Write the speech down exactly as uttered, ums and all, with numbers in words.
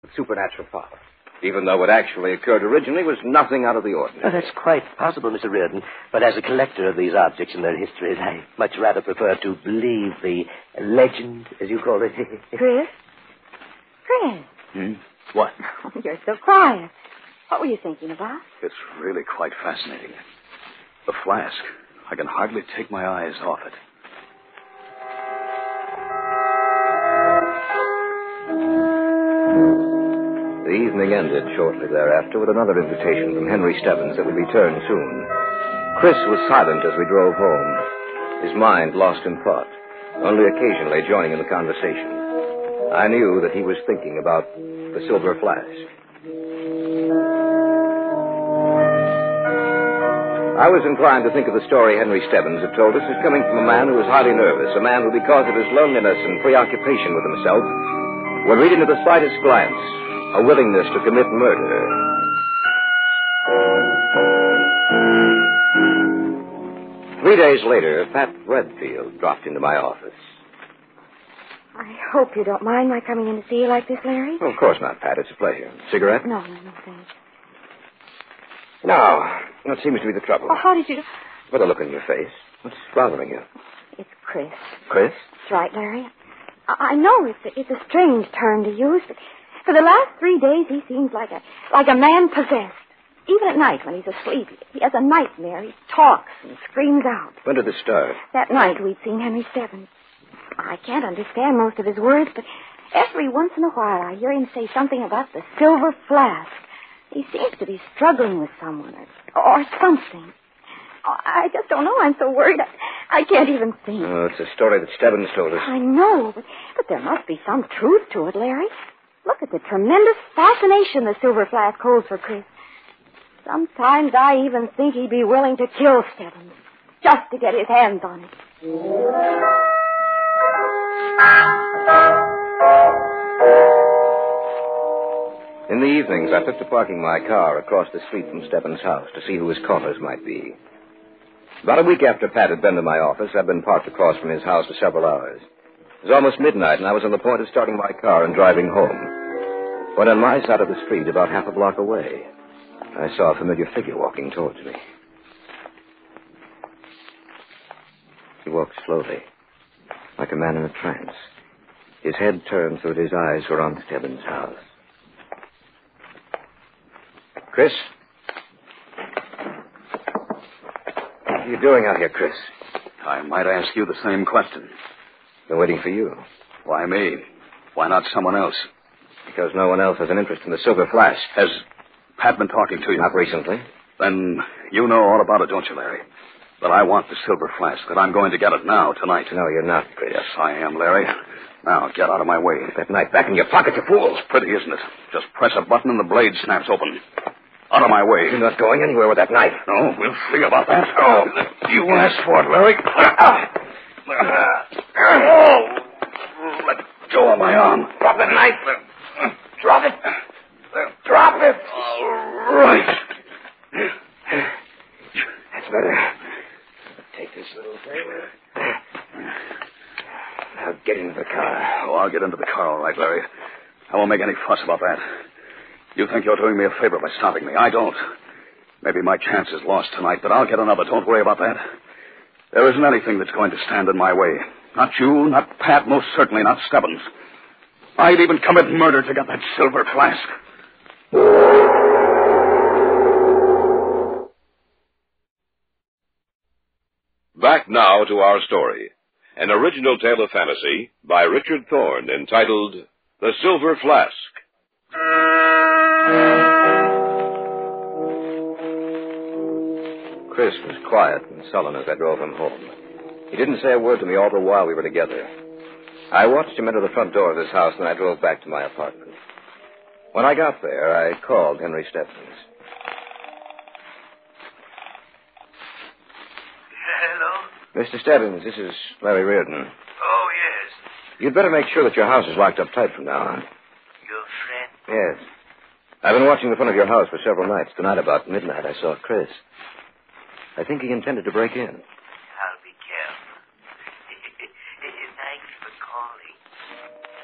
with supernatural power, even though what actually occurred originally was nothing out of the ordinary. Oh, that's quite possible, Mister Reardon. But as a collector of these objects and their histories, I much rather prefer to believe the legend, as you call it. Chris? Chris? Hmm? What? Oh, you're so quiet. What were you thinking about? It's really quite fascinating. The flask. I can hardly take my eyes off it. The evening ended shortly thereafter with another invitation from Henry Stebbins that would return soon. Chris was silent as we drove home, his mind lost in thought, only occasionally joining in the conversation. I knew that he was thinking about the silver flask. I was inclined to think of the story Henry Stebbins had told us as coming from a man who was highly nervous, a man who, because of his loneliness and preoccupation with himself, would read into the slightest glance a willingness to commit murder. Three days later, Pat Redfield dropped into my office. I hope you don't mind my coming in to see you like this, Larry. Oh, of course not, Pat. It's a pleasure. Cigarette? No, no, no, thanks. No. What seems to be the trouble? Oh, how did you... What a look on your face. What's bothering you? It's Chris. Chris? That's right, Larry. I, I know it's a, it's a strange term to use, but for the last three days he seems like a like a man possessed. Even at night when he's asleep, he has a nightmare. He talks and screams out. When did this start? That night we'd seen Henry Stebbins. I can't understand most of his words, but every once in a while I hear him say something about the silver flask. He seems to be struggling with someone or, or something. Oh, I just don't know. I'm so worried. I, I can't even think. Oh, it's a story that Stebbins told us. I know, but, but there must be some truth to it, Larry. Look at the tremendous fascination the silver flask holds for Chris. Sometimes I even think he'd be willing to kill Stebbins just to get his hands on it. In the evenings, I took to parking my car across the street from Stebbins' house to see who his callers might be. About a week after Pat had been to my office, I'd been parked across from his house for several hours. It was almost midnight, and I was on the point of starting my car and driving home, when on my side of the street, about half a block away, I saw a familiar figure walking towards me. He walked slowly, like a man in a trance. His head turned so that his eyes were on Stebbins' house. Chris? What are you doing out here, Chris? I might ask you the same question. Been waiting for you. Why me? Why not someone else? Because no one else has an interest in the silver flask. Has Pat been talking to you? Not recently. Then you know all about it, don't you, Larry? That I want the silver flask, that I'm going to get it now, tonight. No, you're not, Chris. Yes, I am, Larry. Now, get out of my way. Put that knife back in your pocket, you fool. It's pretty, isn't it? Just press a button and the blade snaps open. Out of my way. You're not going anywhere with that knife. No, we'll see about that. Oh, you asked for it, Larry. Oh, let go of my arm. Drop the knife. Drop it. Drop it. All right. That's better. Take this little thing. Now get into the car. Oh, I'll get into the car, all right, Larry. I won't make any fuss about that. You think you're doing me a favor by stopping me. I don't. Maybe my chance is lost tonight, but I'll get another. Don't worry about that. There isn't anything that's going to stand in my way. Not you, not Pat, most certainly not Stebbins. I'd even commit murder to get that silver flask. Back now to our story. An original tale of fantasy by Richard Thorne entitled The Silver Flask. Chris was quiet and sullen as I drove him home. He didn't say a word to me all the while we were together. I watched him enter the front door of his house, and I drove back to my apartment. When I got there, I called Henry Stebbins. Hello? Mister Stebbins, this is Larry Reardon. Oh, yes. You'd better make sure that your house is locked up tight from now on. Your friend? Yes. I've been watching the front of your house for several nights. Tonight, about midnight, I saw Chris. I think he intended to break in.